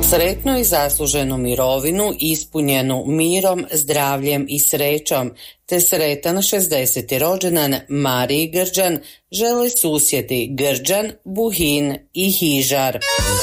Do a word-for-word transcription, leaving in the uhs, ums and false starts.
Sretnu i zasluženu mirovinu ispunjenu mirom, zdravljem i srećom, te sretan šezdeseti rođendan Mariji Grđan žele susjedi Grđan, Buhin i Hižar.